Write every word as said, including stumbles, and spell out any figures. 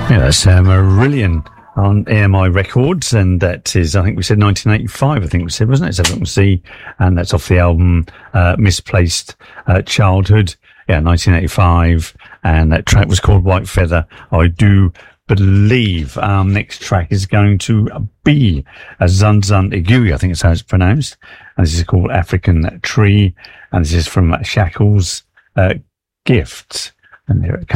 Yeah, that's uh, Marillion on A M I Records, and that is, I think we said nineteen eighty-five, I think we said, wasn't it? So we can see, and that's off the album uh, Misplaced uh, Childhood, yeah, nineteen eighty-five, and that track was called White Feather, I do believe. Um, next track is going to be a Zun Zun Igui, I think it's how it's pronounced, and this is called African Tree, and this is from Shackles uh, Gifts, and here it comes.